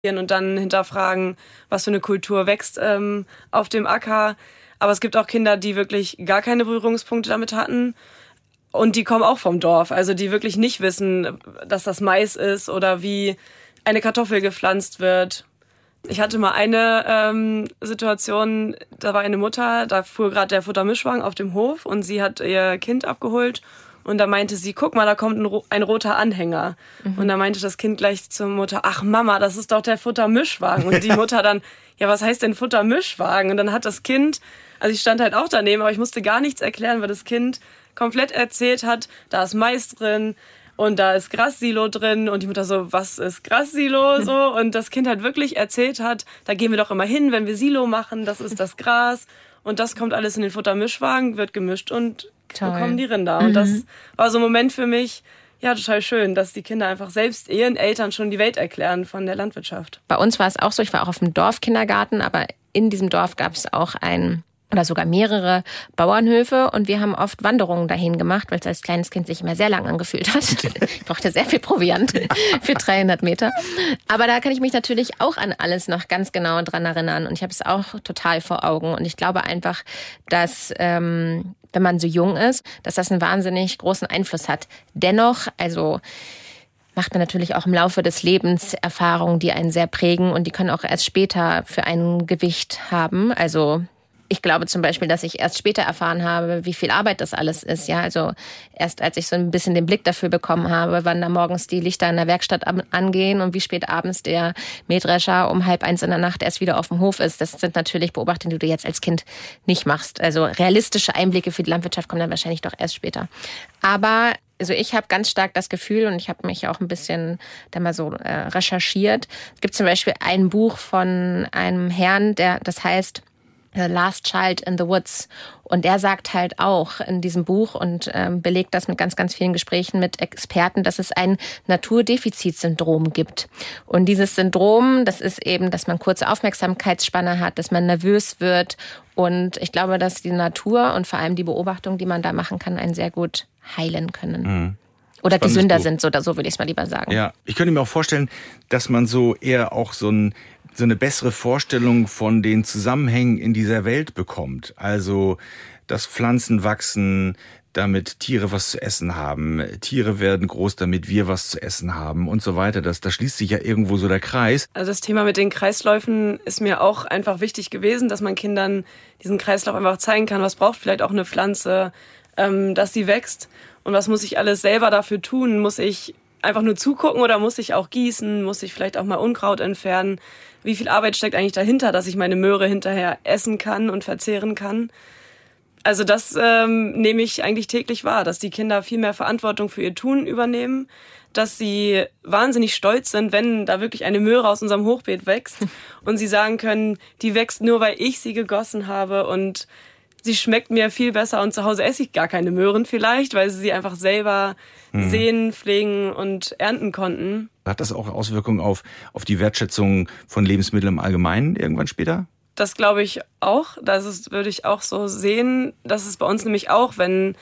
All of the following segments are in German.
und dann hinterfragen, was für eine Kultur wächst auf dem Acker. Aber es gibt auch Kinder, die wirklich gar keine Berührungspunkte damit hatten. Und die kommen auch vom Dorf, also die wirklich nicht wissen, dass das Mais ist oder wie eine Kartoffel gepflanzt wird. Ich hatte mal eine Situation, da war eine Mutter, da fuhr gerade der Futtermischwagen auf dem Hof und sie hat ihr Kind abgeholt und da meinte sie, guck mal, da kommt ein roter Anhänger. Und da meinte das Kind gleich zur Mutter, ach Mama, das ist doch der Futtermischwagen. Und die Mutter dann, ja, was heißt denn Futtermischwagen? Und dann hat das Kind, also ich stand halt auch daneben, aber ich musste gar nichts erklären, weil das Kind komplett erzählt hat, da ist Mais drin und da ist Grassilo drin und die Mutter so, was ist Grassilo? So, und das Kind halt wirklich erzählt hat, da gehen wir doch immer hin, wenn wir Silo machen, das ist das Gras und das kommt alles in den Futtermischwagen, wird gemischt und bekommen die Rinder. Und das war so ein Moment für mich, ja, total schön, dass die Kinder einfach selbst ihren Eltern schon die Welt erklären von der Landwirtschaft. Bei uns war es auch so, ich war auch auf dem Dorfkindergarten, aber in diesem Dorf gab es auch oder sogar mehrere Bauernhöfe und wir haben oft Wanderungen dahin gemacht, weil es als kleines Kind sich immer sehr lang angefühlt hat. Ich brauchte sehr viel Proviant für 300 Meter. Aber da kann ich mich natürlich auch an alles noch ganz genau dran erinnern und ich habe es auch total vor Augen und ich glaube einfach, dass wenn man so jung ist, dass das einen wahnsinnig großen Einfluss hat. Dennoch, also macht man natürlich auch im Laufe des Lebens Erfahrungen, die einen sehr prägen und die können auch erst später für ein Gewicht haben. Also ich glaube zum Beispiel, dass ich erst später erfahren habe, wie viel Arbeit das alles ist. Ja, also erst als ich so ein bisschen den Blick dafür bekommen habe, wann da morgens die Lichter in der Werkstatt angehen und wie spät abends der Mähdrescher um 12:30 in der Nacht erst wieder auf dem Hof ist. Das sind natürlich Beobachtungen, die du jetzt als Kind nicht machst. Also realistische Einblicke für die Landwirtschaft kommen dann wahrscheinlich doch erst später. Aber also ich habe ganz stark das Gefühl und ich habe mich auch ein bisschen da mal so recherchiert. Es gibt zum Beispiel ein Buch von einem Herrn, das heißt The Last Child in the Woods. Und der sagt halt auch in diesem Buch und belegt das mit ganz, ganz vielen Gesprächen mit Experten, dass es ein Naturdefizitsyndrom gibt. Und dieses Syndrom, das ist eben, dass man kurze Aufmerksamkeitsspanne hat, dass man nervös wird. Und ich glaube, dass die Natur und vor allem die Beobachtung, die man da machen kann, einen sehr gut heilen können. Mhm. Oder die Sünder sind, so würde ich es mal lieber sagen. Ja, ich könnte mir auch vorstellen, dass man so eher auch so eine bessere Vorstellung von den Zusammenhängen in dieser Welt bekommt. Also, dass Pflanzen wachsen, damit Tiere was zu essen haben. Tiere werden groß, damit wir was zu essen haben und so weiter. Da schließt sich ja irgendwo so der Kreis. Also das Thema mit den Kreisläufen ist mir auch einfach wichtig gewesen, dass man Kindern diesen Kreislauf einfach zeigen kann, was braucht vielleicht auch eine Pflanze, dass sie wächst. Und was muss ich alles selber dafür tun? Muss ich einfach nur zugucken oder muss ich auch gießen? Muss ich vielleicht auch mal Unkraut entfernen? Wie viel Arbeit steckt eigentlich dahinter, dass ich meine Möhre hinterher essen kann und verzehren kann? Also das nehme ich eigentlich täglich wahr, dass die Kinder viel mehr Verantwortung für ihr Tun übernehmen, dass sie wahnsinnig stolz sind, wenn da wirklich eine Möhre aus unserem Hochbeet wächst und sie sagen können, die wächst nur, weil ich sie gegossen habe und sie schmeckt mir viel besser und zu Hause esse ich gar keine Möhren vielleicht, weil sie einfach selber säen, pflegen und ernten konnten. Hat das auch Auswirkungen auf die Wertschätzung von Lebensmitteln im Allgemeinen irgendwann später? Das glaube ich auch. Würde ich auch so sehen. Das ist bei uns nämlich auch, wenn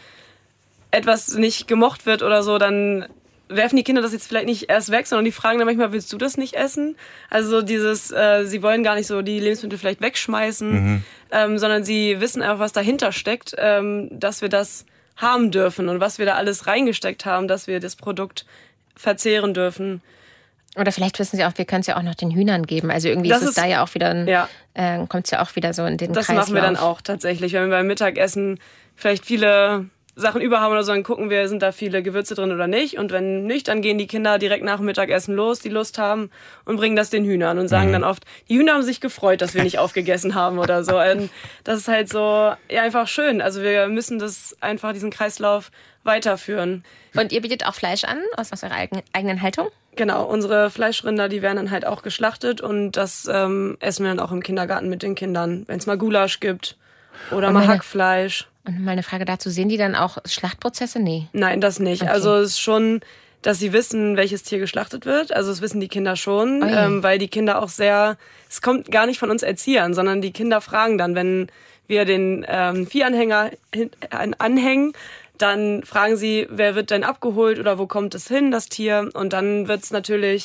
etwas nicht gemocht wird oder so, dann werfen die Kinder das jetzt vielleicht nicht erst weg, sondern die fragen dann manchmal, willst du das nicht essen? Also sie wollen gar nicht so die Lebensmittel vielleicht wegschmeißen, sondern sie wissen einfach, was dahinter steckt, dass wir das haben dürfen und was wir da alles reingesteckt haben, dass wir das Produkt verzehren dürfen. Oder vielleicht wissen sie auch, wir können es ja auch noch den Hühnern geben. Also irgendwie ist es da ja auch wieder, kommt es ja auch wieder so in den Kreislauf. Das machen wir dann auch tatsächlich. Wenn wir beim Mittagessen vielleicht viele Sachen über haben oder so, dann gucken wir, sind da viele Gewürze drin oder nicht. Und wenn nicht, dann gehen die Kinder direkt nach dem Mittagessen los, die Lust haben, und bringen das den Hühnern und sagen dann oft, die Hühner haben sich gefreut, dass wir nicht aufgegessen haben oder so. Und das ist halt so einfach schön. Also wir müssen diesen Kreislauf weiterführen. Und ihr bietet auch Fleisch an aus eurer eigenen Haltung? Genau, unsere Fleischrinder, die werden dann halt auch geschlachtet und das essen wir dann auch im Kindergarten mit den Kindern, wenn es mal Gulasch gibt oder mal Hackfleisch. Und mal eine Frage dazu, sehen die dann auch Schlachtprozesse? Nee. Nein, das nicht. Okay. Also es ist schon, dass sie wissen, welches Tier geschlachtet wird. Also das wissen die Kinder schon, weil die Kinder auch es kommt gar nicht von uns Erziehern, sondern die Kinder fragen dann, wenn wir den Viehanhänger anhängen, dann fragen sie, wer wird denn abgeholt oder wo kommt es hin, das Tier? Und dann wird es natürlich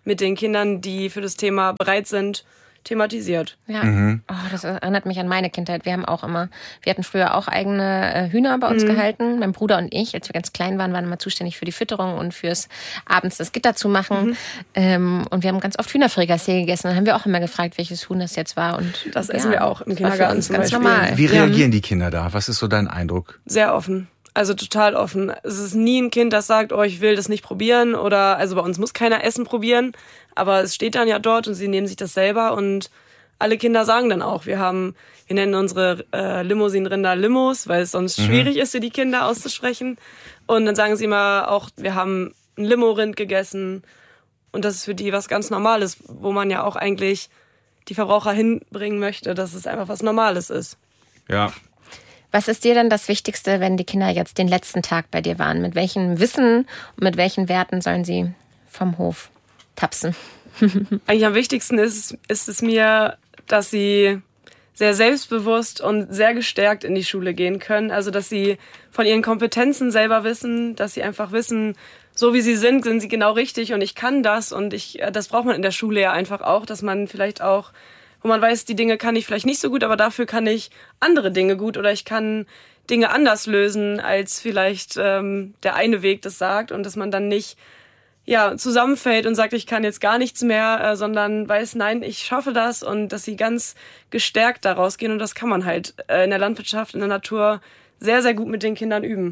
mit den Kindern, die für das Thema bereit sind, thematisiert. Ja, Oh, das erinnert mich an meine Kindheit. Wir hatten früher auch eigene Hühner bei uns gehalten. Mein Bruder und ich, als wir ganz klein waren immer zuständig für die Fütterung und fürs abends das Gitter zu machen. Und wir haben ganz oft Hühnerfrikassee gegessen. Dann haben wir auch immer gefragt, welches Huhn das jetzt war. Und das essen wir auch im Kindergarten zum ganz Beispiel. normal. Wie reagieren die Kinder da? Was ist so dein Eindruck? Sehr offen. Also total offen. Es ist nie ein Kind, das sagt, oh, ich will das nicht probieren also bei uns muss keiner Essen probieren, aber es steht dann ja dort und sie nehmen sich das selber und alle Kinder sagen dann auch, wir nennen unsere Limousinenrinder Limos, weil es sonst schwierig ist für die Kinder auszusprechen und dann sagen sie immer auch, wir haben ein Limo-Rind gegessen und das ist für die was ganz Normales, wo man ja auch eigentlich die Verbraucher hinbringen möchte, dass es einfach was Normales ist. Ja. Was ist dir denn das Wichtigste, wenn die Kinder jetzt den letzten Tag bei dir waren? Mit welchem Wissen und mit welchen Werten sollen sie vom Hof tapsen? Eigentlich am wichtigsten ist es mir, dass sie sehr selbstbewusst und sehr gestärkt in die Schule gehen können. Also, dass sie von ihren Kompetenzen selber wissen, dass sie einfach wissen, so wie sie sind sie genau richtig und ich kann das. Und das braucht man in der Schule ja einfach auch, dass man vielleicht auch, wo man weiß, die Dinge kann ich vielleicht nicht so gut, aber dafür kann ich andere Dinge gut oder ich kann Dinge anders lösen, als vielleicht der eine Weg das sagt und dass man dann nicht zusammenfällt und sagt, ich kann jetzt gar nichts mehr, sondern weiß, nein, ich schaffe das und dass sie ganz gestärkt daraus gehen und das kann man halt in der Landwirtschaft, in der Natur sehr, sehr gut mit den Kindern üben.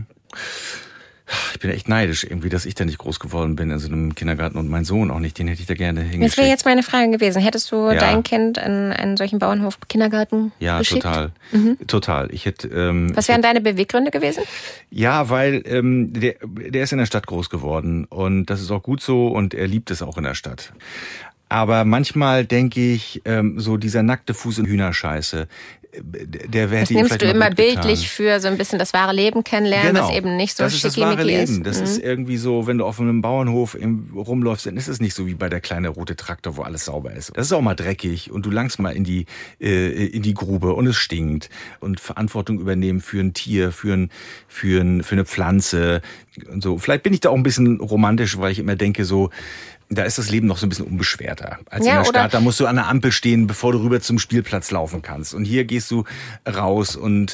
Ich bin echt neidisch irgendwie, dass ich da nicht groß geworden bin in so einem Kindergarten und mein Sohn auch nicht, den hätte ich da gerne hingeschickt. Das wäre jetzt meine Frage gewesen. Hättest du dein Kind in einen solchen Bauernhof-Kindergarten geschickt? Ja, total. Ich hätte. Was wären deine Beweggründe gewesen? Ja, weil der ist in der Stadt groß geworden und das ist auch gut so und er liebt es auch in der Stadt. Aber manchmal denke ich, so dieser nackte Fuß in Hühnerscheiße, der wäre das nimmst du immer bildlich für so ein bisschen das wahre Leben kennenlernen, genau. Das eben nicht so schickimicki ist. Das ist das wahre Leben. Das ist irgendwie so, wenn du auf einem Bauernhof rumläufst, dann ist es nicht so wie bei der kleine rote Traktor, wo alles sauber ist. Das ist auch mal dreckig und du langst mal in die Grube und es stinkt und Verantwortung übernehmen für ein Tier, für eine Pflanze und so. Vielleicht bin ich da auch ein bisschen romantisch, weil ich immer denke so, da ist das Leben noch so ein bisschen unbeschwerter als in der Stadt. Da musst du an der Ampel stehen, bevor du rüber zum Spielplatz laufen kannst. Und hier gehst du raus und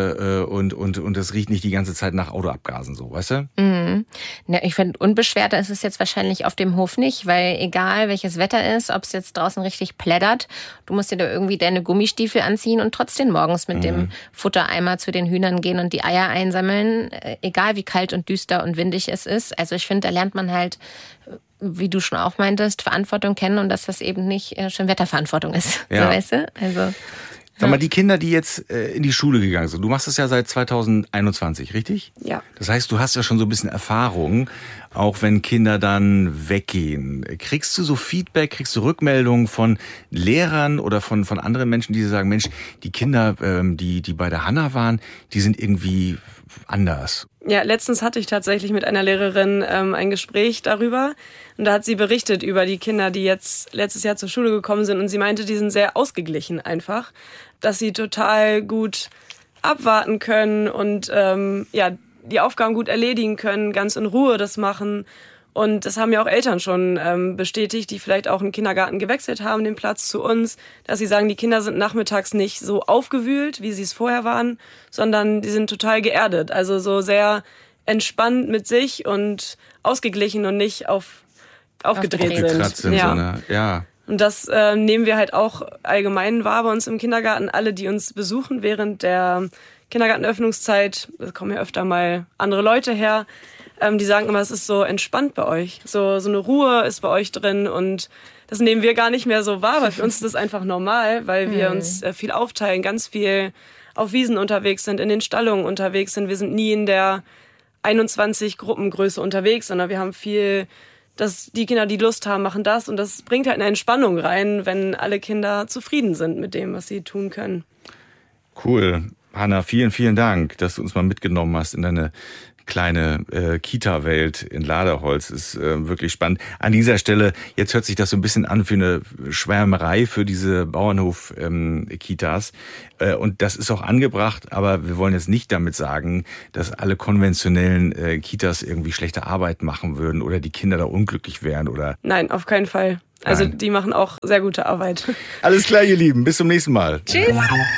das riecht nicht die ganze Zeit nach Autoabgasen, so, weißt du? Mhm. Ja, ich finde, unbeschwerter ist es jetzt wahrscheinlich auf dem Hof nicht, weil egal welches Wetter ist, ob es jetzt draußen richtig plättert, du musst dir da irgendwie deine Gummistiefel anziehen und trotzdem morgens mit dem Futtereimer zu den Hühnern gehen und die Eier einsammeln, egal wie kalt und düster und windig es ist. Also ich finde, da lernt man halt, wie du schon auch meintest, Verantwortung kennen und dass das eben nicht schon Wetterverantwortung ist. Ja. So, weißt du? Also, Sag mal, die Kinder, die jetzt in die Schule gegangen sind, du machst das ja seit 2021, richtig? Ja. Das heißt, du hast ja schon so ein bisschen Erfahrung, auch wenn Kinder dann weggehen. Kriegst du so Feedback, kriegst du Rückmeldungen von Lehrern oder von anderen Menschen, die sagen, Mensch, die Kinder, die bei der Hanna waren, die sind irgendwie anders? Ja, letztens hatte ich tatsächlich mit einer Lehrerin ein Gespräch darüber und da hat sie berichtet über die Kinder, die jetzt letztes Jahr zur Schule gekommen sind und sie meinte, die sind sehr ausgeglichen einfach, dass sie total gut abwarten können und die Aufgaben gut erledigen können, ganz in Ruhe das machen. Und das haben ja auch Eltern schon bestätigt, die vielleicht auch einen Kindergarten gewechselt haben, den Platz zu uns, dass sie sagen, die Kinder sind nachmittags nicht so aufgewühlt, wie sie es vorher waren, sondern die sind total geerdet. Also so sehr entspannt mit sich und ausgeglichen und nicht aufgedreht sind. Ja. Und das nehmen wir halt auch allgemein wahr bei uns im Kindergarten. Alle, die uns besuchen während der Kindergartenöffnungszeit, da kommen ja öfter mal andere Leute her, die sagen immer, es ist so entspannt bei euch. So eine Ruhe ist bei euch drin und das nehmen wir gar nicht mehr so wahr, weil für uns ist das einfach normal, weil wir uns viel aufteilen, ganz viel auf Wiesen unterwegs sind, in den Stallungen unterwegs sind. Wir sind nie in der 21 Gruppengröße unterwegs, sondern wir haben viel, dass die Kinder, die Lust haben, machen das und das bringt halt eine Entspannung rein, wenn alle Kinder zufrieden sind mit dem, was sie tun können. Cool. Hanna, vielen, vielen Dank, dass du uns mal mitgenommen hast in deine kleine Kita-Welt in Laderholz ist wirklich spannend. An dieser Stelle, jetzt hört sich das so ein bisschen an für eine Schwärmerei für diese Bauernhof-Kitas. Und das ist auch angebracht, aber wir wollen jetzt nicht damit sagen, dass alle konventionellen Kitas irgendwie schlechte Arbeit machen würden oder die Kinder da unglücklich wären oder. Nein, auf keinen Fall. Also die machen auch sehr gute Arbeit. Alles klar, ihr Lieben. Bis zum nächsten Mal. Tschüss.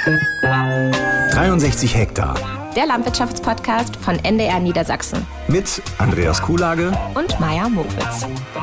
63 Hektar. Der Landwirtschaftspodcast von NDR Niedersachsen. Mit Andreas Kuhlage und Maja Mokwitz.